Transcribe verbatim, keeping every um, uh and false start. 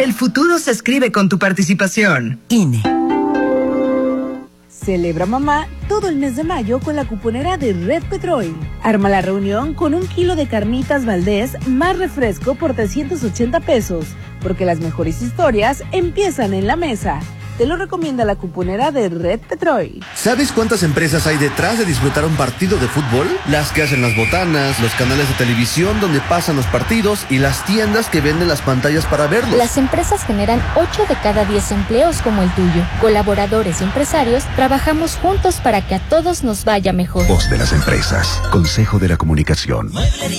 El futuro se escribe con tu participación. I N E. Celebra mamá todo el mes de mayo con la cuponera de Red Petrol. Arma la reunión con un kilo de carnitas Valdés más refresco por trescientos ochenta pesos, porque las mejores historias empiezan en la mesa. Te lo recomienda la cuponera de Red Petrol. ¿Sabes cuántas empresas hay detrás de disfrutar un partido de fútbol? Las que hacen las botanas, los canales de televisión donde pasan los partidos y las tiendas que venden las pantallas para verlos. Las empresas generan ocho de cada diez empleos como el tuyo. Colaboradores y empresarios trabajamos juntos para que a todos nos vaya mejor. Voz de las empresas. Consejo de la Comunicación.